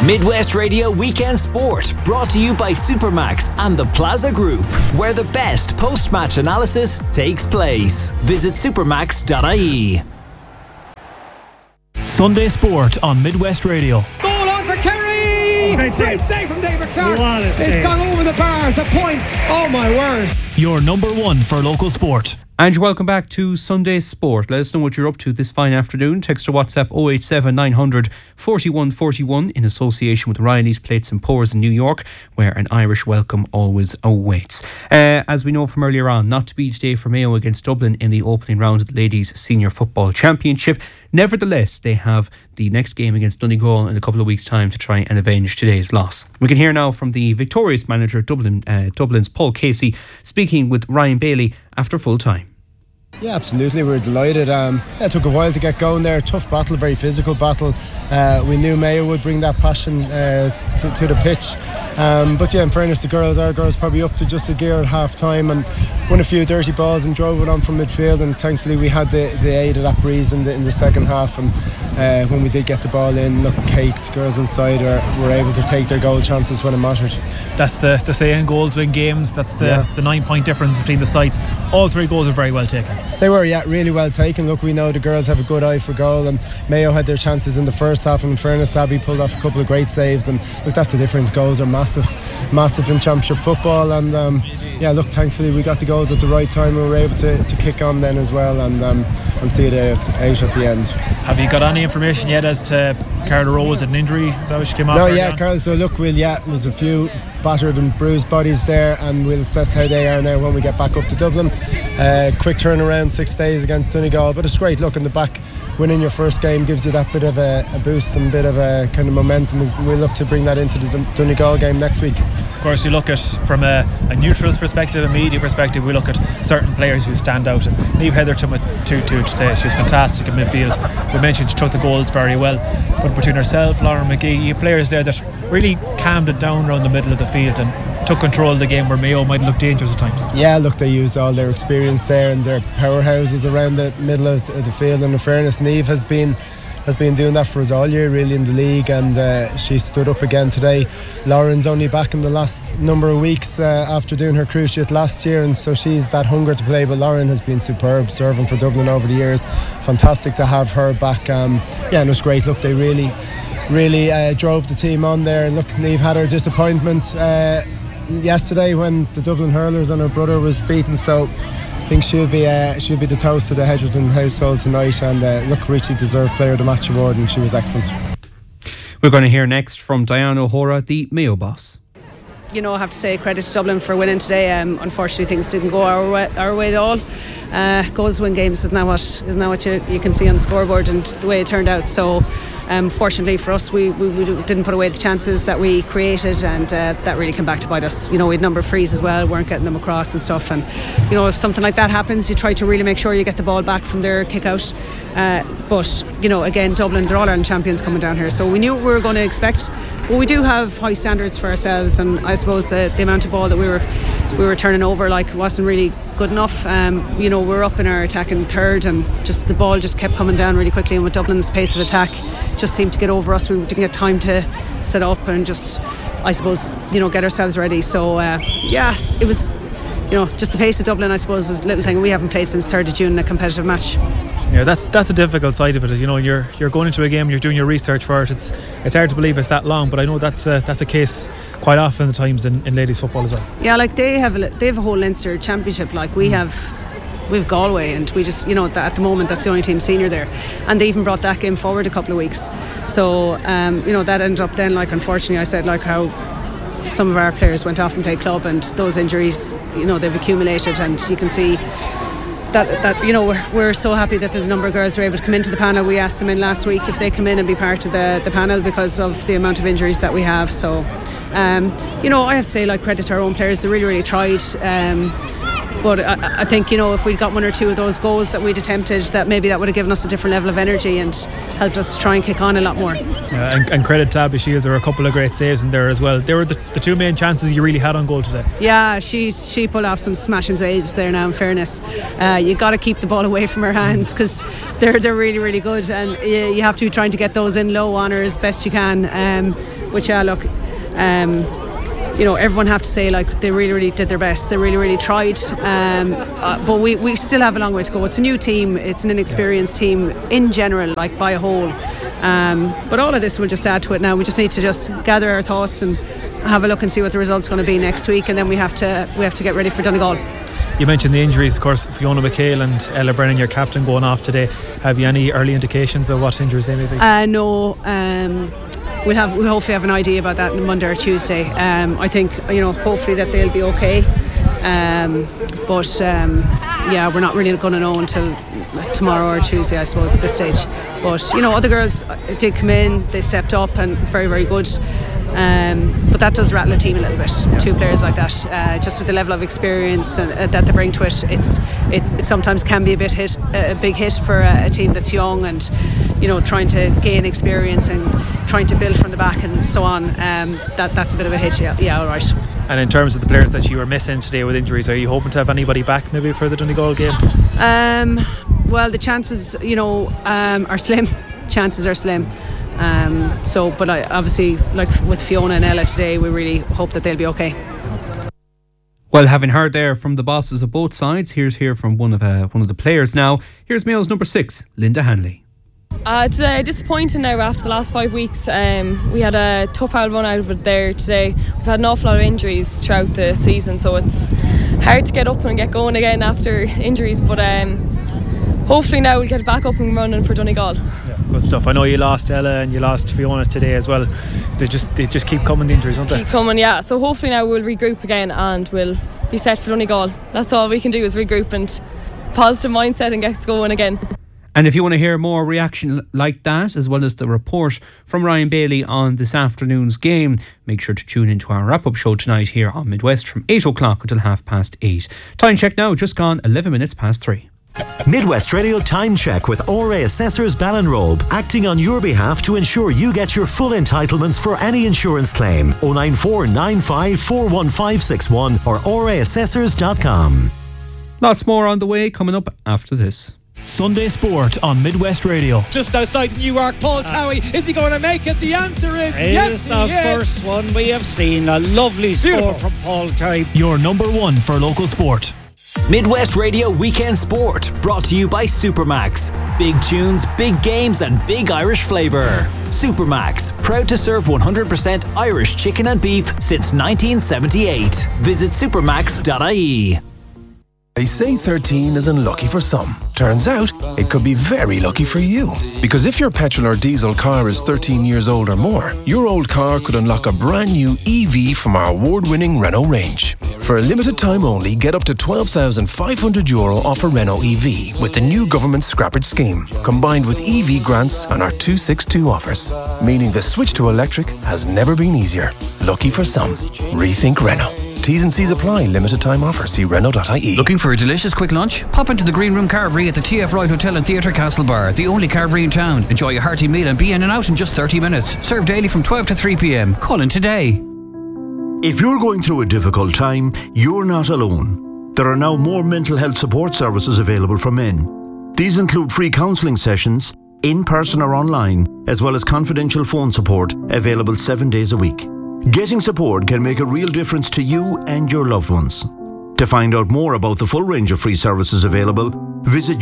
Midwest Radio Weekend Sport, brought to you by Supermax and the Plaza Group, where the best post-match analysis takes place. Visit supermax.ie. Sunday Sport on Midwest Radio. Goal on for Kerry! Great save from David Clark. It's gone over the bars. A point. Oh my word. Your number one for local sport. And welcome back to Sunday Sport. Let us know what you're up to this fine afternoon. Text or WhatsApp 087 900 4141 in association with Riley's Plates and Pours in New York, where an Irish welcome always awaits. As we know from earlier on, not to be today for Mayo against Dublin in the opening round of the Ladies Senior Football Championship. Nevertheless, they have the next game against Donegal in a couple of weeks' time to try and avenge today's loss. We can hear now from the victorious manager Dublin's Paul Casey speaking with Ryan Bailey after full time. Yeah, absolutely. We're delighted. It took a while to get going there. Tough battle, very physical battle. We knew Mayo would bring that passion to the pitch. But yeah, in fairness, our girls probably up to just a gear at half time and won a few dirty balls and drove it on from midfield. And thankfully, we had the aid of that breeze in the second half. And when we did get the ball in, look, Kate, girls inside were able to take their goal chances when it mattered. That's the saying, goals win games. That's the 9-point difference between the sides. All three goals were very well taken. They were, really well taken. Look, we know the girls have a good eye for goal, and Mayo had their chances in the first half, and in fairness, Abby pulled off a couple of great saves, and look, that's the difference. Goals are massive in championship football, and look, thankfully we got the goals at the right time. We were able to kick on then as well, and see it out at the end. Have you got any information yet as to Carla Rose and an injury? Is that what she came off? No, Carla, so look, there's a few battered and bruised bodies there, and we'll assess how they are now when we get back up to Dublin. Quick turnaround, 6 days against Donegal, but it's great. Look, in the back, winning your first game gives you that bit of a boost and bit of a kind of momentum. We'll look to bring that into the Donegal game next week. Of course, you look at from a neutral's perspective, a media perspective, we look at certain players who stand out. And Niamh Heatherton with 2-2 today. She was fantastic in midfield. We mentioned she took the goals very well, but between herself, Lauren McGee, you have players there that really calmed it down around the middle of the field and took control of the game where Mayo might look dangerous at times. Yeah, look, they used all their experience there and their powerhouses around the middle of the field, and in fairness, Niamh has been doing that for us all year really in the league, and she stood up again today. Lauren's only back in the last number of weeks after doing her cruciate last year, and so she's that hunger to play, but Lauren has been superb serving for Dublin over the years. Fantastic to have her back. And it was great. Look, they really drove the team on there, and look, Niamh had her disappointment yesterday when the Dublin Hurlers and her brother was beaten, so I think she'll be the toast of the Hedgerton household tonight, and look, Richie deserved Player of the Match award, and she was excellent. We're going to hear next from Diane O'Hora, the Mayo boss. I have to say credit to Dublin for winning today. Unfortunately, things didn't go our way at all. Goals win games, isn't that what you can see on the scoreboard, and the way it turned out. So fortunately for us, we didn't put away the chances that we created, and that really came back to bite us. We had a number of frees as well, weren't getting them across and stuff, and if something like that happens, you try to really make sure you get the ball back from their kick out. But again, Dublin, they're All-Ireland champions coming down here, so we knew what we were going to expect, but we do have high standards for ourselves, and I suppose the amount of ball that we were turning over wasn't really good enough. We're up in our attacking third, and just the ball just kept coming down really quickly, and with Dublin's pace of attack just seemed to get over us. We didn't get time to set up and just, I suppose, get ourselves ready. So it was just the pace of Dublin, I suppose, was a little thing. We haven't played since 3rd of June in a competitive match. Yeah, that's a difficult side of it. You're going into a game, you're doing your research for it. It's hard to believe it's that long, but I know that's a case quite often at times in ladies football as well. Yeah, they have a whole Leinster championship. We've Galway, and we just that at the moment that's the only team senior there, and they even brought that game forward a couple of weeks. So that ended up then unfortunately, I said how some of our players went off and played club, and those injuries they've accumulated, and you can see that we're so happy that the number of girls were able to come into the panel. We asked them in last week if they come in and be part of the panel because of the amount of injuries that we have. So I have to say credit to our own players. They really tried. but I think, you know, if we'd got one or two of those goals that we'd attempted, that maybe that would have given us a different level of energy and helped us try and kick on a lot more. And credit to Abby Shields, there were a couple of great saves in there as well. They were the two main chances you really had on goal today. Yeah, she pulled off some smashing saves there now, in fairness. You got to keep the ball away from her hands because they're really, really good, and you have to be trying to get those in low on her as best you can. Which, look, you know, everyone have to say, like, they really, really did their best. They really, really tried. But we still have a long way to go. It's a new team. It's an inexperienced team in general, like by a whole. But all of this will just add to it now. We just need to just gather our thoughts and have a look and see what the result's going to be next week, and then we have to get ready for Donegal. You mentioned the injuries, of course. Fiona McHale and Ella Brennan, your captain, going off today. Have you any early indications of what injuries they may be? No. We'll hopefully have an idea about that on Monday or Tuesday. I think, you know, hopefully that they'll be okay. But we're not really going to know until tomorrow or Tuesday, I suppose, at this stage. But, you know, other girls did come in, they stepped up and very, very good. But that does rattle a team a little bit. Yeah. Two players like that, just with the level of experience and that they bring to it, it sometimes can be a big hit for a team that's young and, you know, trying to gain experience and trying to build from the back and so on. That's a bit of a hit. Yeah, all right. And in terms of the players that you were missing today with injuries, are you hoping to have anybody back maybe for the Donegal game? Well, the chances, you know, are slim. Chances are slim. But I obviously, like with Fiona and Ella today, we really hope that they'll be okay. Well, having heard there from the bosses of both sides, here's from one of the players now. Here's Mail's number 6, Linda Hanley. It's disappointing now after the last 5 weeks. We had a tough old run out of it there today. We've had an awful lot of injuries throughout the season, so it's hard to get up and get going again after injuries, but hopefully now we'll get it back up and running for Donegal. Yeah, good stuff. I know you lost Ella and you lost Fiona today as well. They just keep coming, the injuries, don't they? Keep coming, yeah. So hopefully now we'll regroup again and we'll be set for Donegal. That's all we can do, is regroup and positive mindset and get going again. And if you want to hear more reaction like that, as well as the report from Ryan Bailey on this afternoon's game, make sure to tune into our wrap-up show tonight here on Midwest from 8 o'clock until 8:30. Time check now, just gone 11 minutes past 3. Midwest Radio Time Check with ORA Assessors Ballinrobe, acting on your behalf to ensure you get your full entitlements for any insurance claim. 094 95 41561 or oraassessors.com. Lots more on the way coming up after this. Sunday Sport on Midwest Radio. Just outside Newark, Paul Towie. Is he going to make it? The answer is yes, he is. The first one we have seen. A lovely score from Paul Towie. Your number one for local sport. Midwest Radio Weekend Sport, brought to you by Supermax. Big tunes, big games and big Irish flavour. Supermax, proud to serve 100% Irish chicken and beef since 1978. Visit supermax.ie. They say 13 is unlucky for some. Turns out, it could be very lucky for you. Because if your petrol or diesel car is 13 years old or more, your old car could unlock a brand new EV from our award-winning Renault range. For a limited time only, get up to €12,500 off a Renault EV with the new government Scrappage scheme, combined with EV grants and our 262 offers. Meaning the switch to electric has never been easier. Lucky for some. Rethink Renault. T's and C's apply. Limited time offer. See Renault.ie. Looking for a delicious quick lunch? Pop into the Green Room Carvery at the TF Royal Hotel and Theatre Castlebar, the only carvery in town. Enjoy a hearty meal and be in and out in just 30 minutes. Served daily from 12 to 3 p.m. Call in today. If you're going through a difficult time, you're not alone. There are now more mental health support services available for men. These include free counselling sessions, in person or online, as well as confidential phone support available 7 days a week. Getting support can make a real difference to you and your loved ones. To find out more about the full range of free services available, visit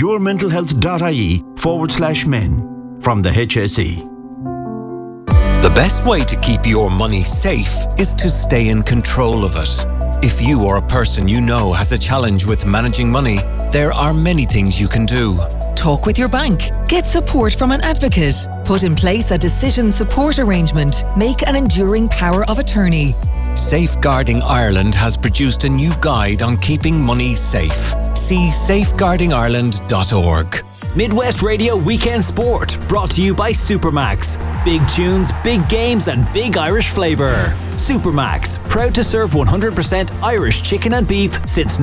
yourmentalhealth.ie/men from the HSE. The best way to keep your money safe is to stay in control of it. If you or a person you know has a challenge with managing money, there are many things you can do. Talk with your bank. Get support from an advocate. Put in place a decision support arrangement. Make an enduring power of attorney. Safeguarding Ireland has produced a new guide on keeping money safe. See safeguardingireland.org. Midwest Radio Weekend Sport, brought to you by Supermax. Big tunes, big games and big Irish flavour. Supermax, proud to serve 100% Irish chicken and beef since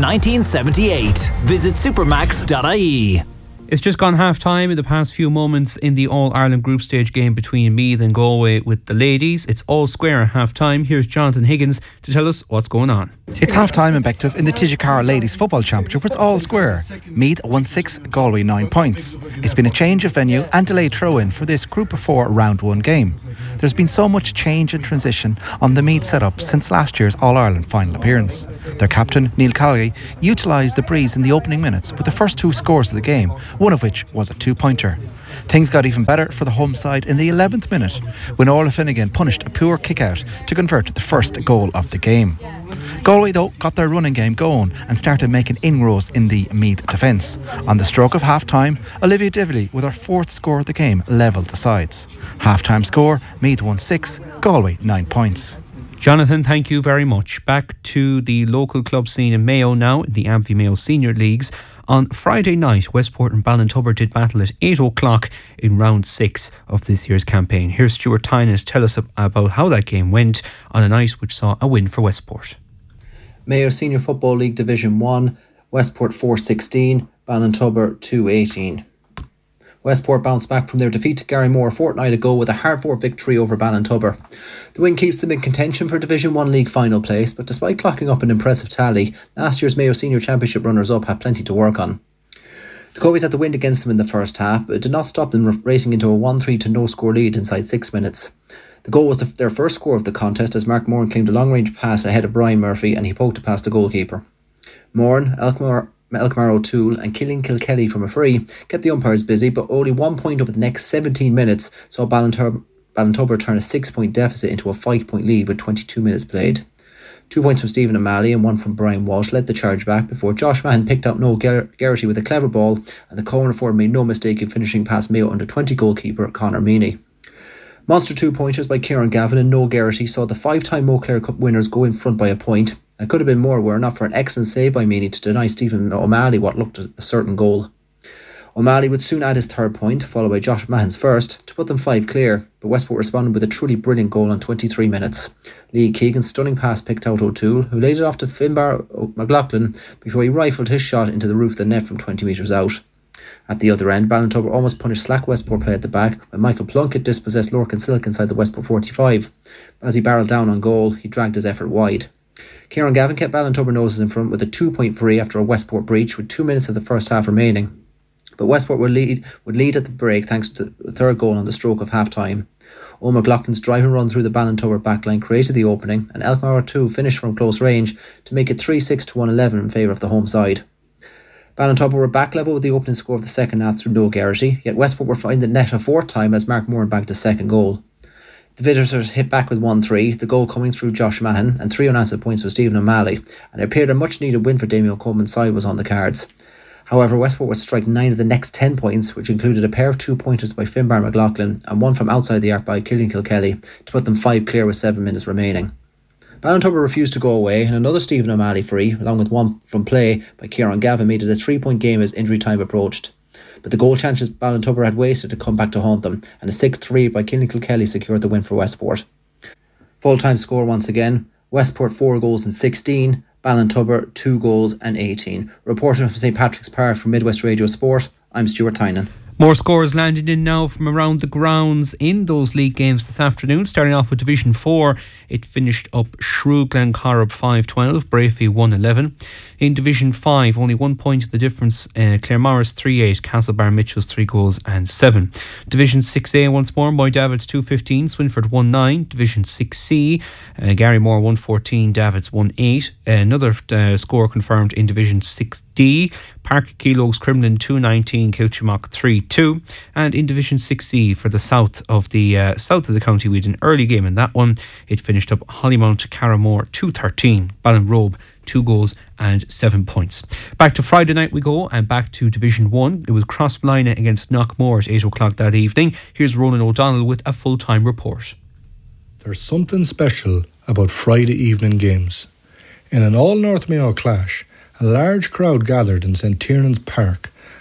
1978. Visit supermax.ie. It's just gone half time in the past few moments in the All-Ireland group stage game between Meath and Galway with the ladies. It's all square at half time. Here's Jonathan Higgins to tell us what's going on. It's half time in Bective in the Tijicara Ladies Football Championship where it's all square. Meath won 6, Galway 9 points. It's been a change of venue and delayed throw-in for this Group of 4 round 1 game. There's been so much change and transition on the Meath setup since last year's All-Ireland final appearance. Their captain, Neil Callaghy, utilised the breeze in the opening minutes with the first 2 scores of the game, one of which was a 2-pointer. Things got even better for the home side in the 11th minute when Orla Finnegan punished a poor kick-out to convert the first goal of the game. Galway, though, got their running game going and started making inroads in the Meath defence. On the stroke of half-time, Olivia Dively, with her 4th score of the game, levelled the sides. Half-time score, Meath won 6, Galway 9 points. Jonathan, thank you very much. Back to the local club scene in Mayo now, in the Amphy Mayo Senior Leagues. On Friday night, Westport and Ballintubber did battle at 8 o'clock in round 6 of this year's campaign. Here's Stuart Tynan to tell us about how that game went on a night which saw a win for Westport. Mayo Senior Football League Division 1, Westport 4-16, Ballintubber 2-18. Westport bounced back from their defeat to Garrymore a fortnight ago with a hard-fought victory over Ballintubber. The win keeps them in contention for Division 1 League final place, but despite clocking up an impressive tally, last year's Mayo Senior Championship runners-up have plenty to work on. The Coveys had the wind against them in the first half, but it did not stop them racing into a 1-3 to no-score lead inside 6 minutes. The goal was their first score of the contest as Mark Moran claimed a long-range pass ahead of Brian Murphy and he poked it past the goalkeeper. Moran, Elkmar O'Toole and Killian Kilkelly from a free kept the umpires busy, but only 1 point over the next 17 minutes saw Ballintubber turn a 6-point deficit into a 5-point lead with 22 minutes played. 2 points from Stephen O'Malley and 1 from Brian Walsh led the charge back before Josh Mahon picked out Noel Geraghty with a clever ball, and the corner forward made no mistake in finishing past Mayo under 20 goalkeeper Conor Meany. Monster 2-pointers by Kieran Gavin and Noel Geraghty saw the 5-time Mo Clare Cup winners go in front by a point. It could have been more were it not for an excellent save by Meany to deny Stephen O'Malley what looked a certain goal. O'Malley would soon add his 3rd point, followed by Josh Mahon's first, to put them 5 clear, but Westport responded with a truly brilliant goal on 23 minutes. Lee Keegan's stunning pass picked out O'Toole, who laid it off to Finbar McLaughlin before he rifled his shot into the roof of the net from 20 metres out. At the other end, Ballintubber almost punished slack Westport play at the back when Michael Plunkett dispossessed Lorcan Silk inside the Westport 45. As he barrelled down on goal, he dragged his effort wide. Kieran Gavin kept Ballintubber noses in front with a 2-point free after a Westport breach with 2 minutes of the first half remaining. But Westport would lead at the break thanks to the 3rd goal on the stroke of half-time. Owen McLaughlin's driving run through the Ballintubber backline created the opening, and Elkmar O'Toole finished from close range to make it 3-6 to 1-11 in favour of the home side. Ballintubber were back level with the opening score of the second half through Noel Geraghty, yet Westport were finding the net a 4th time as Mark Moran bagged his 2nd goal. The visitors hit back with 1-3, the goal coming through Josh Mahon and 3 unanswered points for Stephen O'Malley, and it appeared a much needed win for Damien Coleman's side was on the cards. However, Westport would strike 9 of the next 10 points, which included a pair of 2-pointers by Finbar McLaughlin and 1 from outside the arc by Killian Kilkelly to put them 5 clear with 7 minutes remaining. Ballintubber refused to go away, and another Stephen O'Malley free, along with 1 from play by Kieran Gavin, made it a 3-point game as injury time approached. But the goal chances Ballintubber had wasted to come back to haunt them, and a 6-3 by Killian Kilkelly secured the win for Westport. Full-time score once again, Westport 4 goals and 16, Ballintubber 2 goals and 18. Reported from St Patrick's Park for Midwest Radio Sport, I'm Stuart Tynan. More scores landed in now from around the grounds in those league games this afternoon. Starting off with Division 4, it finished up Shrewd Glencorrib 5-12, Brafey 1-11. In Division 5, only 1 point the difference, Claremorris 3-8, Castlebar Mitchells 3 goals and 7. Division 6A once more, Moy Davids 2-15, Swinford 1-9. Division 6C, Garrymore 1-14, Davids 1-8. Another score confirmed in Division 6D, Park Keelogs Crumlin 2-19, Kilchimock 3-2. And in Division 6C for the south of the county, we had an early game in that one. It finished up Hollymount Carramore 2-13, Ballinrobe 2 goals and 7 points. Back to Friday night we go, and back to Division 1. It was Crossmolina against Knockmore at 8 o'clock that evening. Here's Ronan O'Donnell with a full-time report. There's something special about Friday evening games. In an all-North Mayo clash, a large crowd gathered in St Tiernan's Park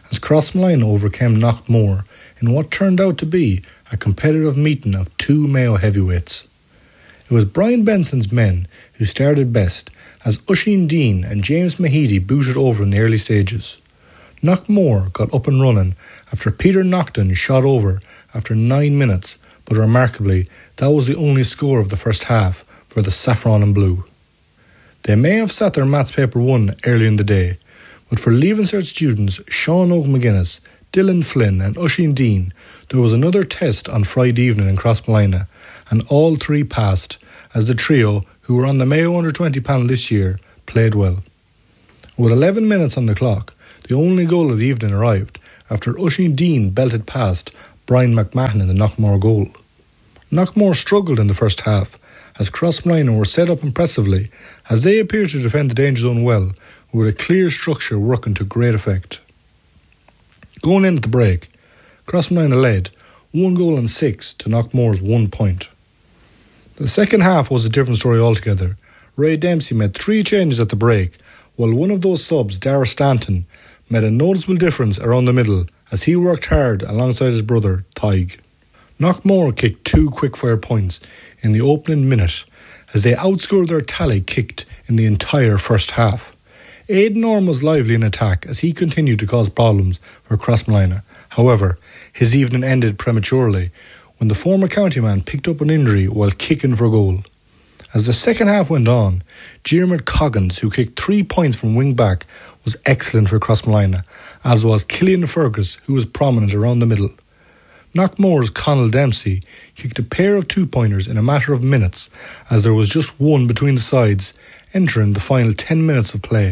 as Crossmolina overcame Knockmore in what turned out to be a competitive meeting of two Mayo heavyweights. It was Brian Benson's men who started best, as Oisin Dean and James Mahidi booted over in the early stages. Knockmore got up and running after Peter Knockton shot over after 9 minutes, but remarkably, that was the only score of the first half for the Saffron and Blue. They may have sat their maths paper 1 early in the day, but for Leaving Cert students Sean Oak McGuinness, Dylan Flynn and Oisin Dean, there was another test on Friday evening in Crossmolina, and all three passed, as the trio, who were on the Mayo Under-20 panel this year, played well. With 11 minutes on the clock, the only goal of the evening arrived after Oisin Dean belted past Brian McMahon in the Knockmore goal. Knockmore struggled in the first half, as Crossmolina were set up impressively, as they appeared to defend the danger zone well, with a clear structure working to great effect. Going in at the break, Crossmolina led 1 goal and 6 to Knockmore's 1 point. The second half was a different story altogether. Ray Dempsey made 3 changes at the break, while one of those subs, Dara Stanton, made a noticeable difference around the middle as he worked hard alongside his brother, Tig. Knockmore kicked 2 quick-fire points in the opening minute as they outscored their tally kicked in the entire first half. Aidan Orme was lively in attack as he continued to cause problems for Crossmolina. However, his evening ended prematurely when the former county man picked up an injury while kicking for goal. As the second half went on, Diarmuid Coggins, who kicked 3 points from wing-back, was excellent for Crossmolina, as was Killian Fergus, who was prominent around the middle. Knockmore's Conall Dempsey kicked a pair of 2-pointers in a matter of minutes, as there was just one between the sides, entering the final 10 minutes of play.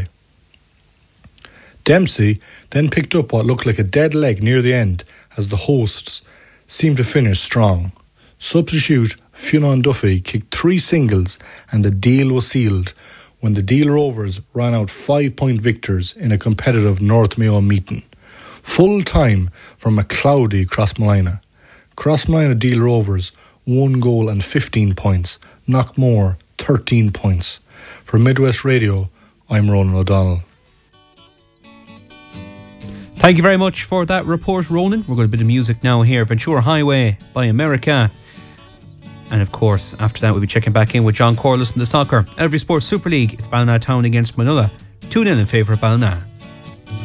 Dempsey then picked up what looked like a dead leg near the end, as the hosts seemed to finish strong. Substitute Fionn Duffy kicked 3 singles and the deal was sealed when the Deal Rovers ran out 5-point victors in a competitive North Mayo meeting. Full time from a cloudy Crossmolina. Crossmolina Deal Rovers 1 goal and 15 points. Knockmore 13 points. For Midwest Radio, I'm Ronan O'Donnell. Thank you very much for that report, Ronan. We're going to a bit of music now here. Ventura Highway by America. And of course, after that, we'll be checking back in with John Corliss in the soccer. Every Sports Super League, it's Ballina Town against Manila. 2-0 in favour of Ballina.